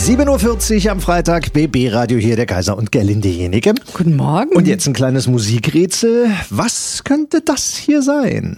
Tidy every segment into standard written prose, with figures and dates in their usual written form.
7.40 Uhr am Freitag, BB-Radio hier, der Kaiser und Gerlinde Jenike. Guten Morgen. Und jetzt ein kleines Musikrätsel. Was könnte das hier sein?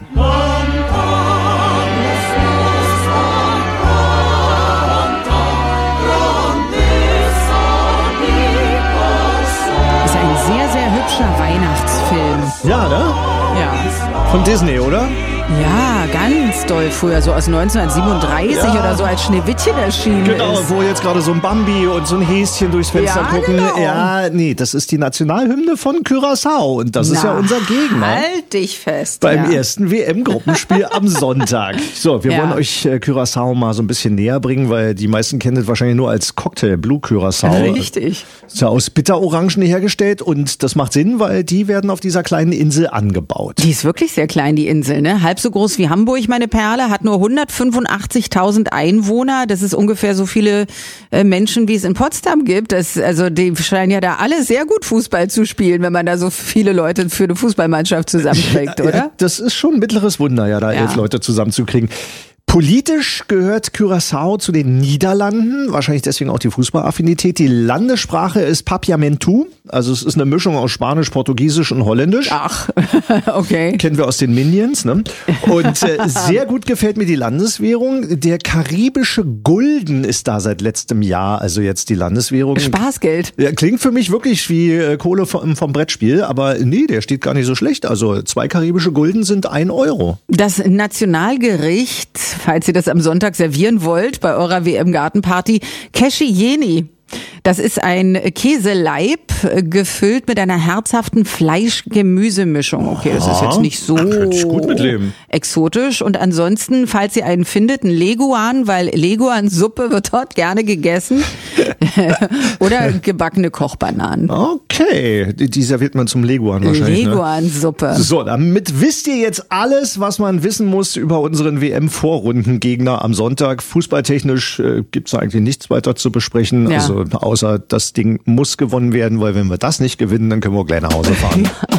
Ist ein sehr, sehr hübscher Weihnachtsfilm. Ja, ne? Ja. Von Disney, oder? Ja, ganz doll früher, so aus 1937 Ja. oder so, als Schneewittchen erschienen Genau, ist. wo jetzt gerade so ein Bambi und so ein Häschen durchs Fenster Ja, gucken. genau. Ja, nee, das ist die Nationalhymne von Curaçao und das ist ja unser Gegner. Halt dich fest. Beim ja. ersten WM-Gruppenspiel am Sonntag. So, wir Ja. wollen euch Curaçao mal so ein bisschen näher bringen, weil die meisten kennen es wahrscheinlich nur als Cocktail Blue Curaçao. Richtig. Ist ja aus Bitterorangen hergestellt und das macht Sinn, weil die werden auf dieser kleinen Insel angebaut. Die ist wirklich sehr klein, die Insel, ne? Halb so groß wie Hamburg, meine Perle, hat nur 185.000 Einwohner. Das ist ungefähr so viele Menschen, wie es in Potsdam gibt. Also die scheinen ja da alle sehr gut Fußball zu spielen, wenn man da so viele Leute für eine Fußballmannschaft zusammenkriegt, oder? Ja, das ist schon ein mittleres Wunder, ja, da 11 Leute zusammenzukriegen. Politisch gehört Curaçao zu den Niederlanden, wahrscheinlich deswegen auch die Fußballaffinität. Die Landessprache ist Papiamentu, also es ist eine Mischung aus Spanisch, Portugiesisch und Holländisch. Ach, okay. Kennen wir aus den Minions, ne? Und sehr gut gefällt mir die Landeswährung. Der karibische Gulden ist da seit letztem Jahr, also jetzt die Landeswährung. Spaßgeld. Ja, klingt für mich wirklich wie Kohle vom Brettspiel, aber nee, der steht gar nicht so schlecht. Also 2 karibische Gulden sind 1 Euro. Das Nationalgericht, falls ihr das am Sonntag servieren wollt, bei eurer WM-Gartenparty, Keshieni. Das ist ein Käseleib, gefüllt mit einer herzhaften Fleisch-Gemüse-Mischung. Okay, das ist jetzt nicht so könnte ich gut mitleben. exotisch. Und ansonsten, falls ihr einen findet, ein Leguan, weil Leguan-Suppe wird dort gerne gegessen. Oder gebackene Kochbananen. Okay, die serviert man zum Leguan wahrscheinlich. Leguan-Suppe. So, damit wisst ihr jetzt alles, was man wissen muss über unseren WM-Vorrundengegner am Sonntag. Fußballtechnisch gibt's eigentlich nichts weiter zu besprechen. Ja. Also außer das Ding muss gewonnen werden, weil wenn wir das nicht gewinnen, dann können wir auch gleich nach Hause fahren.